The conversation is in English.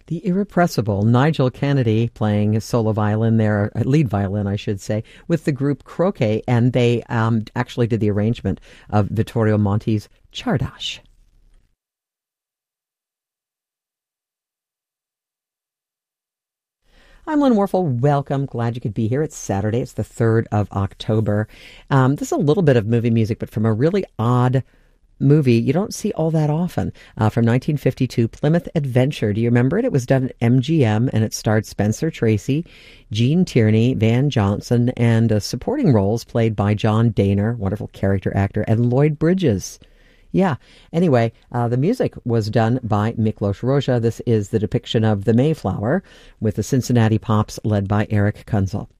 The irrepressible Nigel Kennedy playing his solo violin there, lead violin, I should say, with the group Croquet, and they actually did the arrangement of Vittorio Monti's Czardas. I'm Lynn Warfel. Welcome. Glad you could be here. It's Saturday. It's the 3rd of October. This is a little bit of movie music, but from a really odd movie you don't see all that often, from 1952, Plymouth Adventure. Do you remember it? It was done at MGM, and it starred Spencer Tracy, Gene Tierney, Van Johnson, and supporting roles played by John Dehner, wonderful character actor, and Lloyd Bridges. Yeah. Anyway, the music was done by Miklos Rozsa. This is the depiction of the Mayflower with the Cincinnati Pops led by Eric Kunzel.